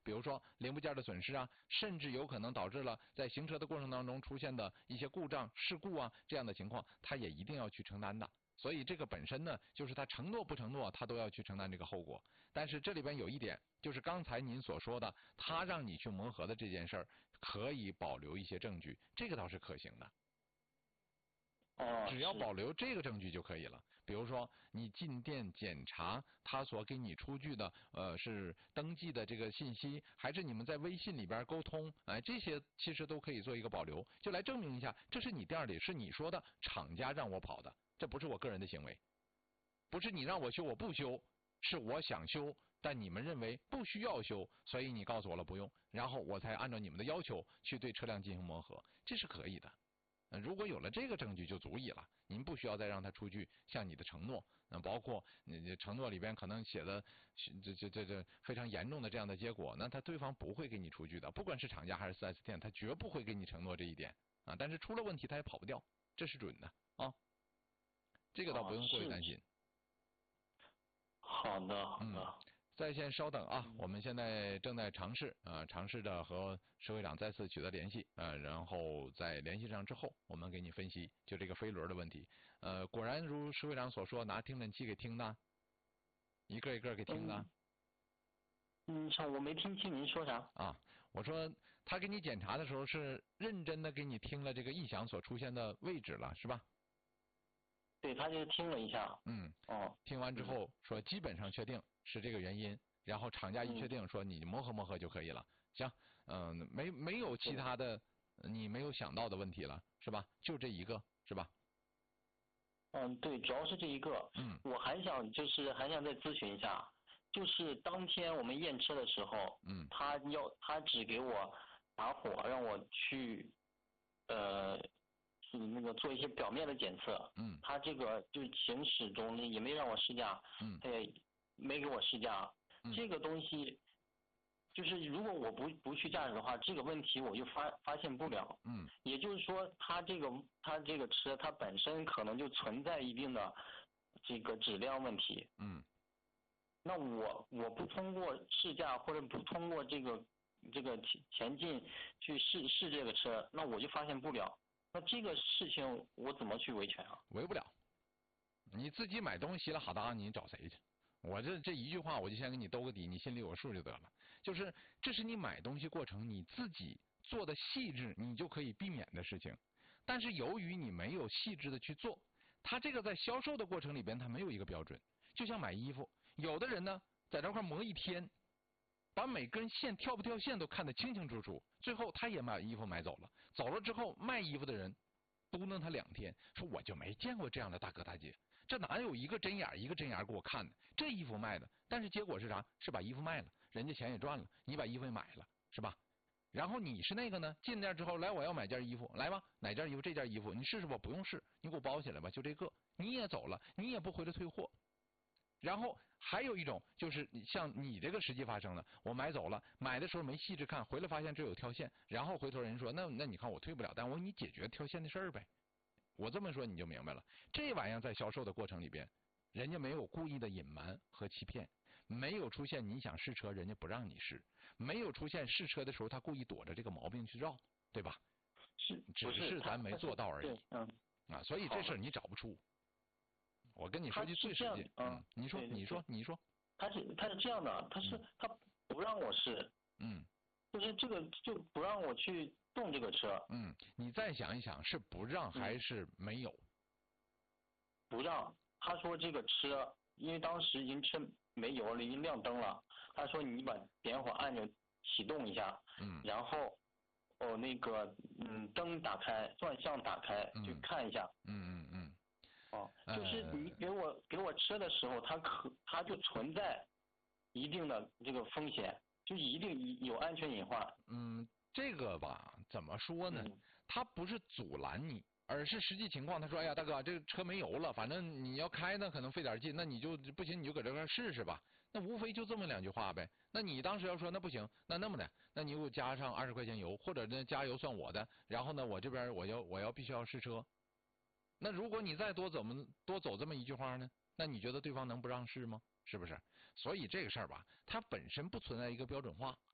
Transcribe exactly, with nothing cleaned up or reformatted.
比如说零部件的损失啊，甚至有可能导致了在行车的过程当中出现的一些故障、事故啊这样的情况，他也一定要去承担的。所以这个本身呢，就是他承诺不承诺，他都要去承担这个后果。但是这里边有一点，就是刚才您所说的，他让你去磨合的这件事儿，可以保留一些证据，这个倒是可行的。 哦， 只要保留这个证据就可以了。比如说，你进店检查他所给你出具的呃是登记的这个信息，还是你们在微信里边沟通，哎，这些其实都可以做一个保留，就来证明一下，这是你店里是你说的，厂家让我跑的，这不是我个人的行为，不是你让我修我不修，是我想修，但你们认为不需要修，所以你告诉我了不用，然后我才按照你们的要求去对车辆进行磨合，这是可以的。如果有了这个证据就足以了，您不需要再让他出具像你的承诺，那包括你承诺里边可能写的这这这这非常严重的这样的结果，那他对方不会给你出具的，不管是厂家还是 四 S 店，他绝不会给你承诺这一点啊。但是出了问题他也跑不掉，这是准的啊，这个倒不用过于担心。 好的，好的。 嗯在线稍等啊，我们现在正在尝试啊、呃，尝试着和石会长再次取得联系啊、呃，然后在联系上之后，我们给你分析就这个飞轮的问题。呃，果然如石会长所说，拿听诊器给听的，一个一个给听的。 嗯，嗯我没听清您说啥啊？我说他给你检查的时候是认真的给你听了这个异响所出现的位置了，是吧？ 对，他就听了一下。 嗯。 哦。 听完之后说基本上确定是这个原因，然后厂家一确定说你磨合磨合就可以了。行，嗯，没没有其他的你没有想到的问题了，是吧？就这一个，是吧？ 嗯，对，主要是这一个。 嗯。 我还想就是还想再咨询一下，就是当天我们验车的时候， 嗯， 他要他只给我打火，让我去呃是那个做一些表面的检测。 嗯。 他这个就是行驶中也没让我试驾。 嗯。 他也没给我试驾。 嗯。 这个东西就是如果我不不去驾驶的话，这个问题我就发发现不了。 嗯。 也就是说，它这个它这个车它本身可能就存在一定的这个质量问题。 嗯。 那我我不通过试驾或者不通过这个这个前进去试试这个车，那我就发现不了。那这个事情我怎么去维权啊？ 维不了。你自己买东西了，好的，你找谁去？我这这一句话我就先给你兜个底，你心里有数就得了。就是这是你买东西过程你自己做的细致，你就可以避免的事情。但是由于你没有细致的去做，它这个在销售的过程里边它没有一个标准。就像买衣服，有的人呢在这块磨一天，把每根线跳不跳线都看得清清楚楚，最后他也把衣服买走了。走了之后卖衣服的人嘟囔他两天，说我就没见过这样的大哥大姐，这哪有一个针眼一个针眼给我看的？这衣服卖的，但是结果是啥？是把衣服卖了，人家钱也赚了，你把衣服也买了，是吧？然后你是那个呢，进店之后来，我要买件衣服，来吧，哪件衣服？这件衣服你试试吧，不用试，你给我包起来吧，就这个，你也走了，你也不回来退货。然后还有一种就是像你这个实际发生了，我买走了，买的时候没细致看，回来发现这有跳线，然后回头人说那那你看我退不了，但我给你解决跳线的事儿呗。我这么说你就明白了，这玩意儿在销售的过程里边，人家没有故意的隐瞒和欺骗，没有出现你想试车人家不让你试，没有出现试车的时候他故意躲着这个毛病去绕，对吧？ 是， 只是咱没做到而已。 嗯啊，所以这事儿你找不出。我跟你说句最实际，嗯，你说，你说，你说， 他是他是这样的，他是、嗯、他不让我试， 嗯， 就是这个就不让我去动这个车， 嗯，你再想一想，是不让还是没有？嗯、 不让，他说这个车，因为当时已经车没油了，已经亮灯了，他说你把点火按钮启动一下， 嗯， 然后哦那个嗯灯打开，转向打开， 嗯、 去看一下， 嗯嗯嗯。 哦，就是你给我、呃、给我车的时候，它可它就存在一定的这个风险，就一定有安全隐患。 嗯，这个吧，怎么说呢？嗯、它不是阻拦你，而是实际情况。他说：“哎呀，大哥，这个车没油了，反正你要开呢，可能费点劲，那你就不行，你就搁这块试试吧。”那无非就这么两句话呗。那你当时要说那不行，那那么的，那你给我加上二十块钱油，或者呢加油算我的，然后呢我这边我要我要必须要试车。那如果你再多怎么多走这么一句话呢？那你觉得对方能不让试吗？是不是？所以这个事儿吧，它本身不存在一个标准化，